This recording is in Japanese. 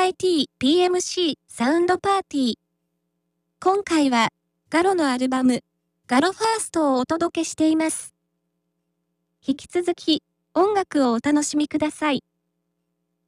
MIT-PMC サウンドパーティー。今回は、ガロのアルバム、ガロファーストをお届けしています。引き続き、音楽をお楽しみください。